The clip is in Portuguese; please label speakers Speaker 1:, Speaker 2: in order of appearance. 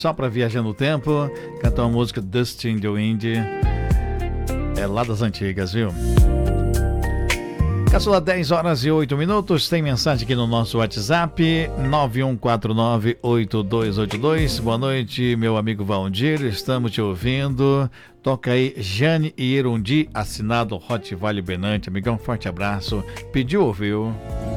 Speaker 1: Só pra viajar no tempo, cantar uma música Dust in the Wind. É lá das antigas, viu? Caçula, 10 horas e 8 minutos. Tem mensagem aqui no nosso WhatsApp 91498282. Boa noite, meu amigo Valdir. Estamos te ouvindo. Toca aí Jane e Irundi, assinado Hot Vale Benante. Amigão, forte abraço. Pediu, ouviu?